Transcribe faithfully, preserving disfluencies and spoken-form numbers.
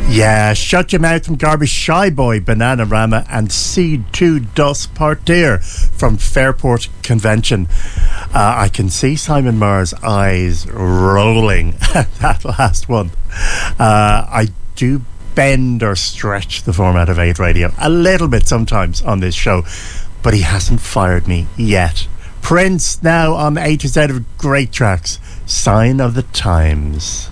Yeah, Shut Your Mouth from Garby, Shy Boy, Bananarama, and Seed two Dus Partir from Fairport Convention. Uh, I can see Simon Marr's eyes rolling at that last one. Uh, I do bend or stretch the format of eight Radio a little bit sometimes on this show, but he hasn't fired me yet. Prince now on A to Z of great tracks, Sign of the Times.